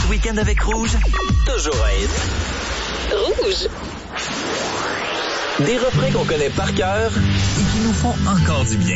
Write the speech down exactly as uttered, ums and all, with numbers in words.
week-end avec Rouge, toujours un hit. Rouge. Des refrains qu'on connaît par cœur et qui nous font encore du bien.